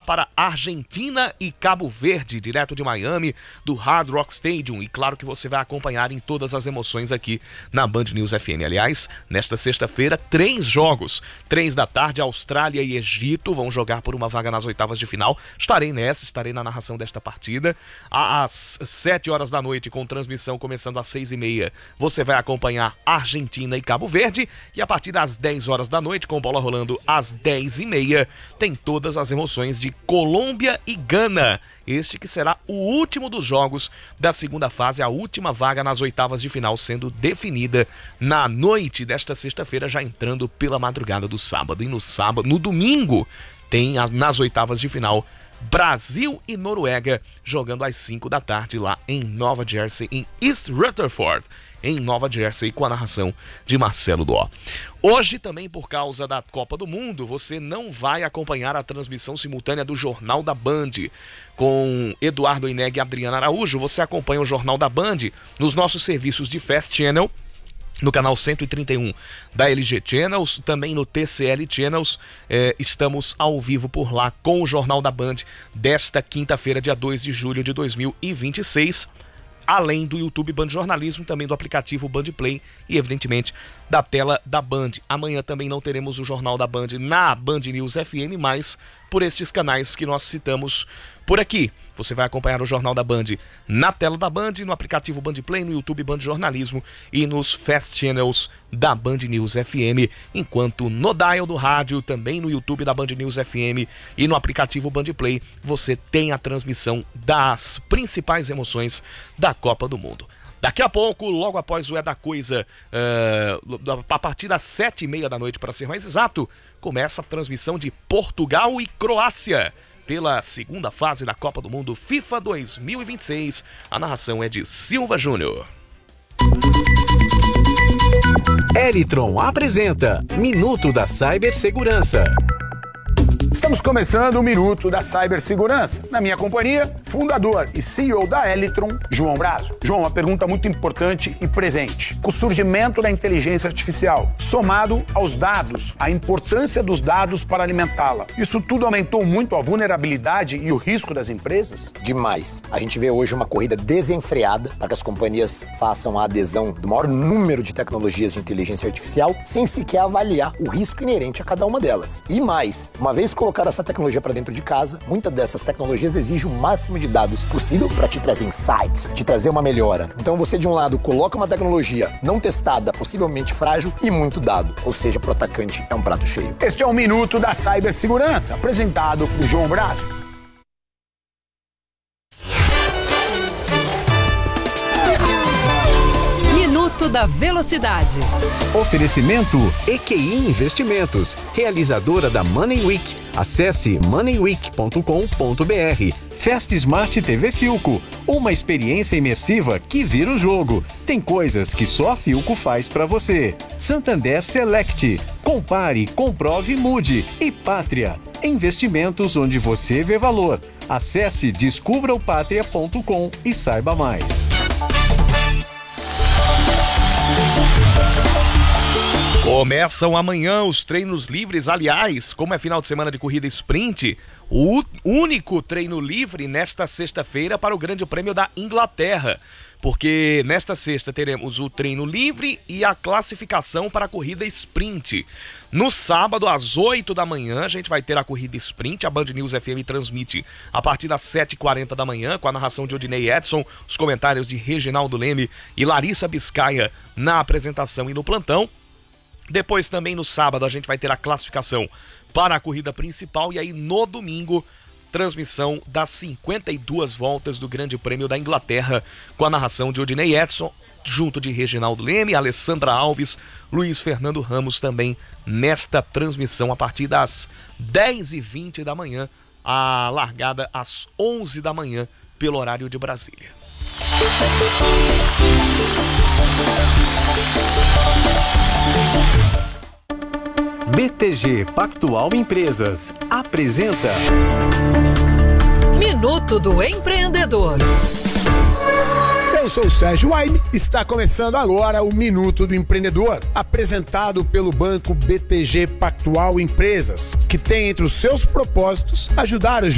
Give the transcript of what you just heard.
para Argentina e Cabo Verde, direto de Miami, do Hard Rock Stadium. E claro que você vai acompanhar em todas as emoções aqui na Band News FM. Aliás, nesta sexta-feira, 3 jogos. 3 da tarde, Austrália e Egito vão jogar por uma vaga nas oitavas de final. Estarei na narração desta partida. Às 7 horas da noite, com transmissão começando às 6h30, você vai acompanhar Argentina e Cabo Verde. E a partir das 10 horas da noite, com bola rolando às 10h30, tem todas as emoções de Colômbia e Gana. Este que será o último dos jogos da segunda fase, a última vaga nas oitavas de final sendo definida na noite desta sexta-feira, já entrando pela madrugada do sábado. E no domingo, tem nas oitavas de final Brasil e Noruega jogando às 5 da tarde lá em Nova Jersey, em East Rutherford, em Nova Jersey, com a narração de Marcelo Dó. Hoje também, por causa da Copa do Mundo, você não vai acompanhar a transmissão simultânea do Jornal da Band com Eduardo Ineg e Adriana Araújo. Você acompanha o Jornal da Band nos nossos serviços de Fast Channel, no canal 131 da LG Channels, também no TCL Channels. Estamos ao vivo por lá com o Jornal da Band desta quinta-feira, dia 2 de julho de 2026. Além do YouTube Band Jornalismo, também do aplicativo Band Play e, evidentemente, da tela da Band. Amanhã também não teremos o Jornal da Band na Band News FM, mas por estes canais que nós citamos por aqui. Você vai acompanhar o Jornal da Band na tela da Band, no aplicativo Band Play, no YouTube Band Jornalismo e nos Fast Channels da Band News FM, enquanto no dial do rádio, também no YouTube da Band News FM e no aplicativo Band Play, você tem a transmissão das principais emoções da Copa do Mundo. Daqui a pouco, logo após o É da Coisa, a partir das 7h30 da noite, para ser mais exato, começa a transmissão de Portugal e Croácia pela segunda fase da Copa do Mundo FIFA 2026. A narração é de Silva Júnior. Elitron apresenta Minuto da Cibersegurança. Estamos começando o Minuto da Cibersegurança. Na minha companhia, fundador e CEO da Elitron, João Brazo. João, uma pergunta muito importante e presente. Com o surgimento da inteligência artificial, somado aos dados, a importância dos dados para alimentá-la, isso tudo aumentou muito a vulnerabilidade e o risco das empresas? Demais. A gente vê hoje uma corrida desenfreada para que as companhias façam a adesão do maior número de tecnologias de inteligência artificial sem sequer avaliar o risco inerente a cada uma delas. E mais, uma vez colocar essa tecnologia para dentro de casa, muitas dessas tecnologias exigem o máximo de dados possível para te trazer insights, te trazer uma melhora. Então você, de um lado, coloca uma tecnologia não testada, possivelmente frágil e muito dado. Ou seja, para o atacante é um prato cheio. Este é o Minuto da Cibersegurança, apresentado por João Brazo. Da Velocidade. Oferecimento EQI Investimentos, realizadora da Money Week. Acesse moneyweek.com.br. Fast Smart TV Philco, uma experiência imersiva que vira o jogo. Tem coisas que só a Philco faz para você. Santander Select, compare, comprove e mude. E Pátria, investimentos onde você vê valor. Acesse descubraopatria.com e saiba mais. Começam amanhã os treinos livres. Aliás, como é final de semana de corrida sprint, o único treino livre nesta sexta-feira para o Grande Prêmio da Inglaterra. Porque nesta sexta teremos o treino livre e a classificação para a corrida sprint. No sábado, às 8 da manhã, a gente vai ter a corrida sprint. A Band News FM transmite a partir das 7h40 da manhã, com a narração de Odinei Edson, os comentários de Reginaldo Leme e Larissa Biscaia na apresentação e no plantão. Depois também no sábado a gente vai ter a classificação para a corrida principal e aí no domingo transmissão das 52 voltas do Grande Prêmio da Inglaterra com a narração de Odinei Edson junto de Reginaldo Leme, Alessandra Alves, Luiz Fernando Ramos também nesta transmissão a partir das 10h20 da manhã, a largada às 11 da manhã pelo horário de Brasília. BTG Pactual Empresas apresenta Minuto do Empreendedor. Eu sou o Sérgio Waib, está começando agora o Minuto do Empreendedor, apresentado pelo banco BTG Pactual Empresas, que tem entre os seus propósitos ajudar os